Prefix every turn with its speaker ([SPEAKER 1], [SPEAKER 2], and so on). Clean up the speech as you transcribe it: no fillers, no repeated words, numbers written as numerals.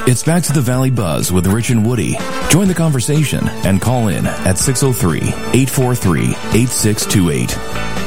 [SPEAKER 1] It's back to the Valley Buzz with Rich and Woody. Join the conversation and call in at 603-843-8628.